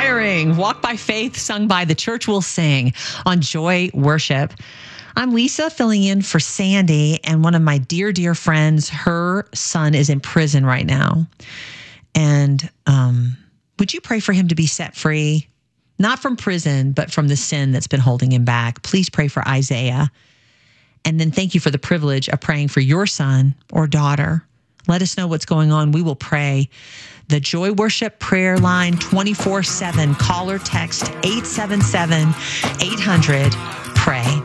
inspiring. Walk by Faith, sung by The Church Will Sing on Joy Worship. I'm Lisa, filling in for Sandy, and one of my dear, dear friends, her son is in prison right now. And would you pray for him to be set free? Not from prison, but from the sin that's been holding him back. Please pray for Isaiah. And then thank you for the privilege of praying for your son or daughter. Let us know what's going on. We will pray. The Joy Worship prayer line 24/7. Call or text 877-800-PRAY.